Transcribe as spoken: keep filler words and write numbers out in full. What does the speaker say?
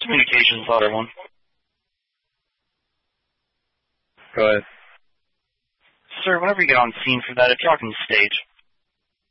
Communications, Louder One. Go ahead. Sir, whenever you get on scene for that, if y'all can stage.